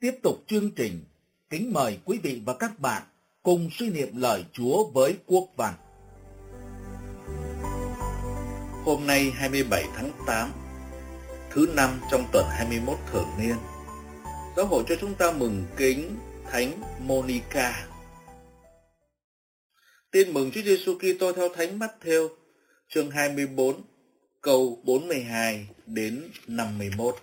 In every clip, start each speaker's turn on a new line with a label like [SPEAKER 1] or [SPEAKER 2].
[SPEAKER 1] Tiếp tục chương trình, kính mời quý vị và các bạn cùng suy niệm lời Chúa với Quốc Văn.
[SPEAKER 2] Hôm nay 27 tháng 8, thứ năm trong tuần 21 thường niên, giáo hội cho chúng ta mừng kính Thánh Monica. Tin mừng Chúa Giêsu Kitô theo Thánh Matthew, chương 24, câu 42 đến 51.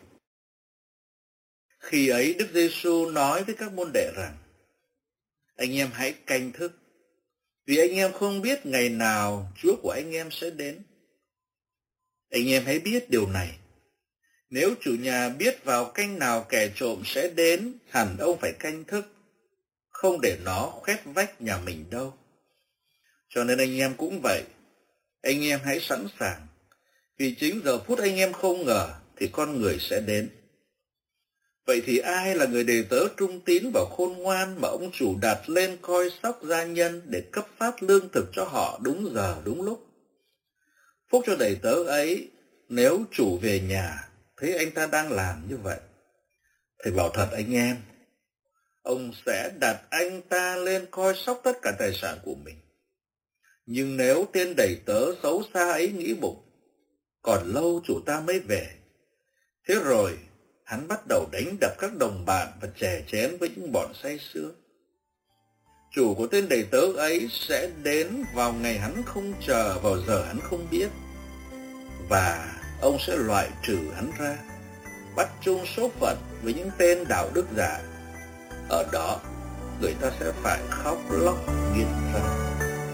[SPEAKER 2] Khi ấy Đức Giêsu nói với các môn đệ rằng: anh em hãy canh thức, vì anh em không biết ngày nào Chúa của anh em sẽ đến. Anh em hãy biết điều này, nếu chủ nhà biết vào canh nào kẻ trộm sẽ đến, hẳn ông phải canh thức, không để nó khoét vách nhà mình đâu. Cho nên anh em cũng vậy, anh em hãy sẵn sàng, vì chính giờ phút anh em không ngờ thì con người sẽ đến. Vậy thì ai là người đầy tớ trung tín và khôn ngoan mà ông chủ đặt lên coi sóc gia nhân để cấp phát lương thực cho họ đúng giờ đúng lúc? Phúc cho đầy tớ ấy nếu chủ về nhà thấy anh ta đang làm như vậy. Thầy bảo thật anh em, ông sẽ đặt anh ta lên coi sóc tất cả tài sản của mình. Nhưng nếu tên đầy tớ xấu xa ấy nghĩ bụng, còn lâu chủ ta mới về, thế rồi hắn bắt đầu đánh đập các đồng bạn và chè chén với những bọn say sưa. Chủ của tên đầy tớ ấy sẽ đến vào ngày hắn không chờ, vào giờ hắn không biết, và ông sẽ loại trừ hắn ra, bắt chung số phận với những tên đạo đức giả. Ở đó người ta sẽ phải khóc lóc nghiến răng.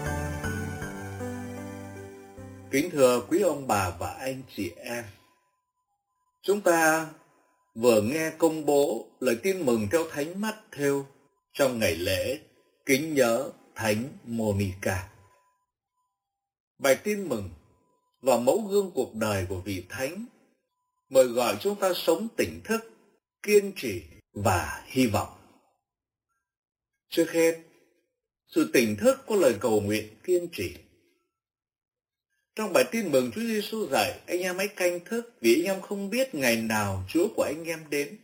[SPEAKER 2] Kính thưa quý ông bà và anh chị em, chúng ta vừa nghe công bố lời tin mừng theo Thánh Matthew trong ngày lễ kính nhớ Thánh Monica. Bài tin mừng và mẫu gương cuộc đời của vị Thánh mời gọi chúng ta sống tỉnh thức, kiên trì và hy vọng. Trước hết, sự tỉnh thức có lời cầu nguyện kiên trì. Trong bài tin mừng, Chúa Giêsu dạy anh em hãy canh thức, vì anh em không biết ngày nào Chúa của anh em đến.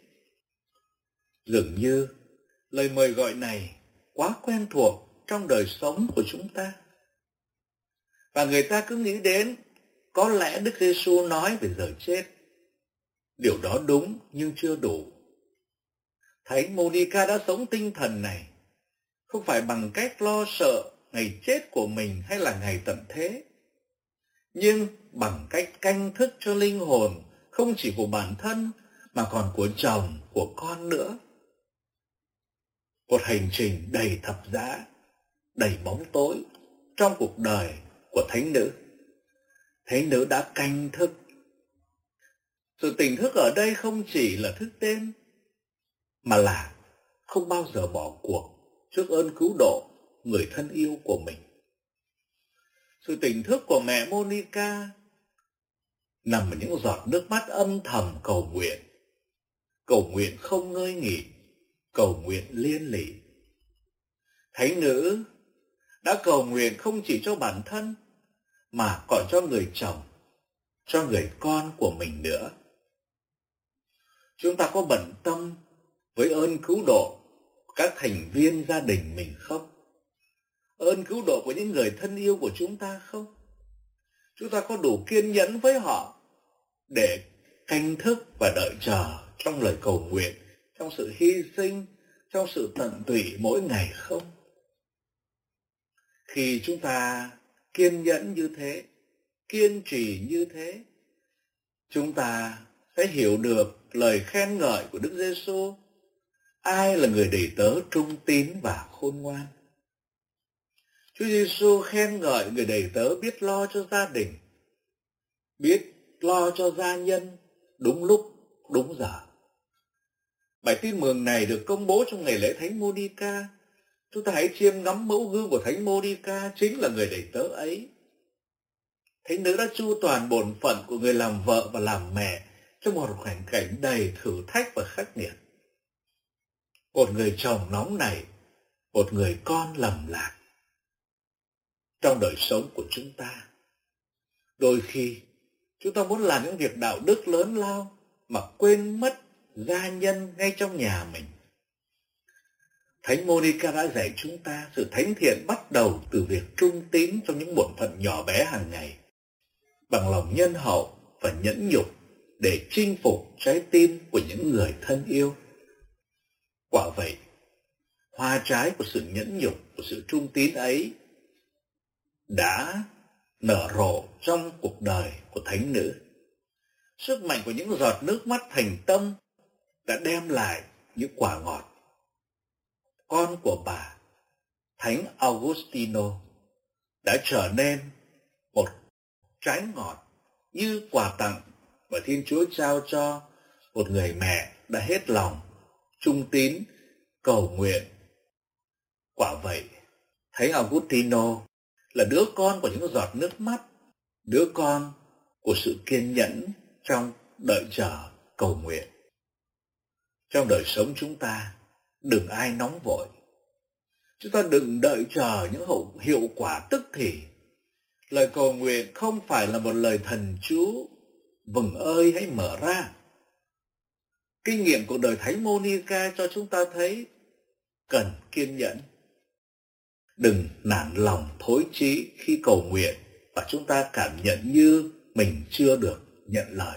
[SPEAKER 2] Dường như lời mời gọi này quá quen thuộc trong đời sống của chúng ta, và người ta cứ nghĩ đến có lẽ Đức Giêsu nói về giờ chết. Điều đó đúng nhưng chưa đủ. Thánh Monica đã sống tinh thần này không phải bằng cách lo sợ ngày chết của mình hay là ngày tận thế, nhưng bằng cách canh thức cho linh hồn không chỉ của bản thân mà còn của chồng, của con nữa. Một hành trình đầy thập giá, đầy bóng tối trong cuộc đời của thánh nữ. Thánh nữ đã canh thức. Sự tỉnh thức ở đây không chỉ là thức đêm, mà là không bao giờ bỏ cuộc trước ơn cứu độ người thân yêu của mình. Sự tỉnh thức của mẹ Monica nằm ở những giọt nước mắt âm thầm cầu nguyện không ngơi nghỉ, cầu nguyện liên lỉ. Thánh nữ đã cầu nguyện không chỉ cho bản thân mà còn cho người chồng, cho người con của mình nữa. Chúng ta có bận tâm với ơn cứu độ các thành viên gia đình mình không? Ơn cứu độ của những người thân yêu của chúng ta không? Chúng ta có đủ kiên nhẫn với họ để canh thức và đợi chờ trong lời cầu nguyện, trong sự hy sinh, trong sự tận tụy mỗi ngày không? Khi chúng ta kiên nhẫn như thế, kiên trì như thế, chúng ta sẽ hiểu được lời khen ngợi của Đức Giêsu: ai là người đầy tớ trung tín và khôn ngoan. Chúa Giêsu khen ngợi người đầy tớ biết lo cho gia đình, biết lo cho gia nhân đúng lúc, đúng giờ. Bài tin mừng này được công bố trong ngày lễ Thánh Monica. Chúng ta hãy chiêm ngắm mẫu gương của Thánh Monica, chính là người đầy tớ ấy. Thánh nữ đã chu toàn bổn phận của người làm vợ và làm mẹ trong một hoàn cảnh đầy thử thách và khắc nghiệt. Một người chồng nóng nảy, một người con lầm lạc. Trong đời sống của chúng ta, đôi khi chúng ta muốn làm những việc đạo đức lớn lao mà quên mất gia nhân ngay trong nhà mình. Thánh Monica đã dạy chúng ta sự thánh thiện bắt đầu từ việc trung tín trong những bổn phận nhỏ bé hàng ngày, bằng lòng nhân hậu và nhẫn nhục để chinh phục trái tim của những người thân yêu. Quả vậy, hoa trái của sự nhẫn nhục, của sự trung tín ấy đã nở rộ trong cuộc đời của thánh nữ. Sức mạnh của những giọt nước mắt thành tâm đã đem lại những quả ngọt. Con của bà, Thánh Augustino, đã trở nên một trái ngọt như quà tặng mà Thiên Chúa trao cho một người mẹ đã hết lòng, trung tín, cầu nguyện. Quả vậy, Thánh Augustino là đứa con của những giọt nước mắt, đứa con của sự kiên nhẫn trong đợi chờ cầu nguyện. Trong đời sống chúng ta, đừng ai nóng vội. Chúng ta đừng đợi chờ những hiệu quả tức thì. Lời cầu nguyện không phải là một lời thần chú, vừng ơi hãy mở ra. Kinh nghiệm của đời Thánh Monica cho chúng ta thấy cần kiên nhẫn. Đừng nản lòng thối chí khi cầu nguyện và chúng ta cảm nhận như mình chưa được nhận lời.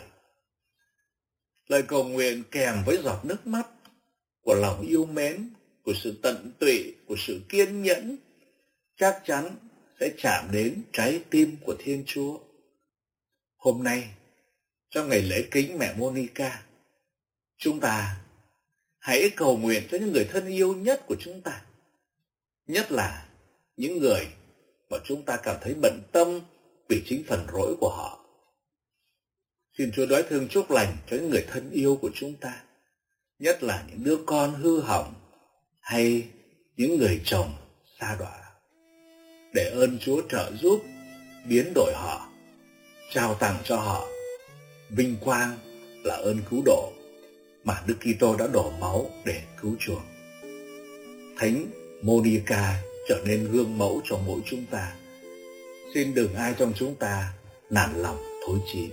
[SPEAKER 2] Lời cầu nguyện kèm với giọt nước mắt của lòng yêu mến, của sự tận tụy, của sự kiên nhẫn chắc chắn sẽ chạm đến trái tim của Thiên Chúa. Hôm nay, trong ngày lễ kính mẹ Monica, chúng ta hãy cầu nguyện cho những người thân yêu nhất của chúng ta, nhất là những người mà chúng ta cảm thấy bận tâm vì chính phần lỗi của họ. Xin Chúa đói thương chúc lành cho những người thân yêu của chúng ta, nhất là những đứa con hư hỏng hay những người chồng sa đọa. Để ơn Chúa trợ giúp, biến đổi họ, trao tặng cho họ vinh quang là ơn cứu độ mà Đức Kitô đã đổ máu để cứu chuộc. Thánh Monica trở nên gương mẫu cho mỗi chúng ta. Xin đừng ai trong chúng ta nản lòng thối chí.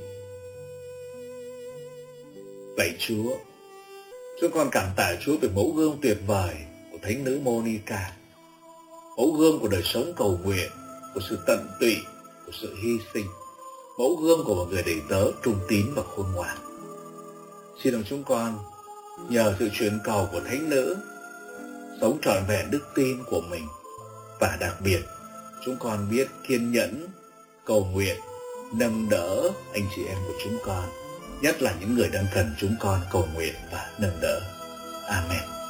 [SPEAKER 2] Lạy Chúa, chúng con cảm tạ Chúa về mẫu gương tuyệt vời của Thánh nữ Monica, mẫu gương của đời sống cầu nguyện, của sự tận tụy, của sự hy sinh, mẫu gương của một người đầy tớ trung tín và khôn ngoan. Xin ông chúng con nhờ sự truyền cầu của Thánh nữ sống trọn vẹn đức tin của mình, và đặc biệt chúng con biết kiên nhẫn cầu nguyện nâng đỡ anh chị em của chúng con, nhất là những người đang cần chúng con cầu nguyện và nâng đỡ. Amen.